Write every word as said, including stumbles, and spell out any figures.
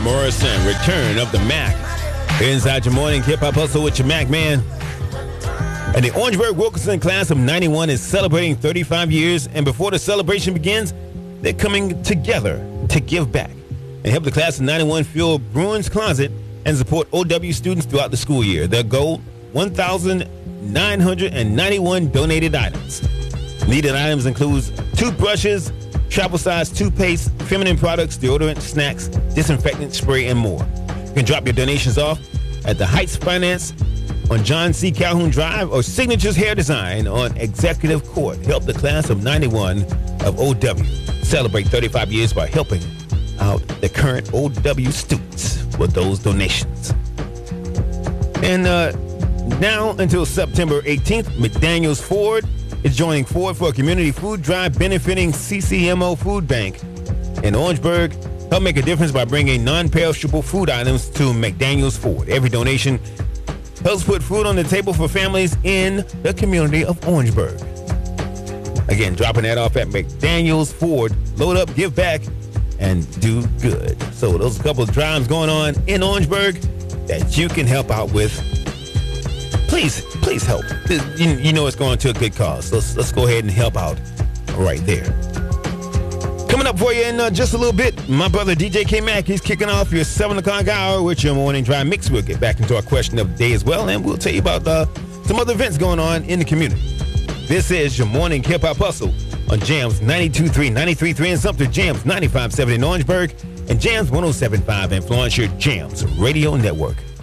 Morrison, Return of the Mac. Inside your morning hip-hop hustle with your Mac Man. And the Orangeburg Wilkinson class of ninety-one is celebrating thirty-five years. And before the celebration begins, they're coming together to give back and help the class of ninety-one fill Bruin's Closet and support O W students throughout the school year. Their goal, one thousand nine hundred ninety-one donated items. Needed items includes toothbrushes, travel-size toothpaste, feminine products, deodorant, snacks, disinfectant spray, and more. You can drop your donations off at the Heights Finance on John C. Calhoun Drive or Signatures Hair Design on Executive Court. Help the class of ninety-one of O W celebrate thirty-five years by helping out the current O W students with those donations. And uh, now until September eighteenth, McDaniels Ford is joining Ford for a community food drive benefiting C C M O Food Bank in Orangeburg. Help make a difference by bringing non-perishable food items to McDaniels Ford. Every donation helps put food on the table for families in the community of Orangeburg. Again, dropping that off at McDaniels Ford. Load up, give back, and do good. So those are a couple of drives going on in Orangeburg that you can help out with. Please, please help. You, you know it's going to a good cause. Let's, let's go ahead and help out right there. Coming up for you in uh, just a little bit, my brother D J K-Mac, he's kicking off your seven o'clock hour with your morning drive mix. We'll get back into our question of the day as well, and we'll tell you about uh, some other events going on in the community. This is your morning hip-hop hustle on Jams ninety-two point three, ninety-three point three in Sumter, Jams ninety-five point seven in Orangeburg, and Jams one oh seven point five in Florence, your Jams Radio Network.